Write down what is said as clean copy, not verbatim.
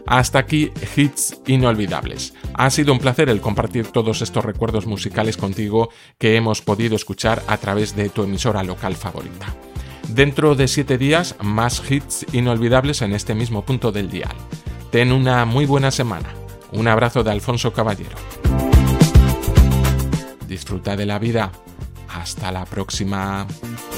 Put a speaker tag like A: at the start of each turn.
A: Hasta aquí Hits Inolvidables. Ha sido un placer el compartir todos estos recuerdos musicales contigo que hemos podido escuchar a través de tu emisora local favorita. Dentro de 7 días, más hits inolvidables en este mismo punto del dial. Ten una muy buena semana. Un abrazo de Alfonso Caballero. Disfruta de la vida. Hasta la próxima.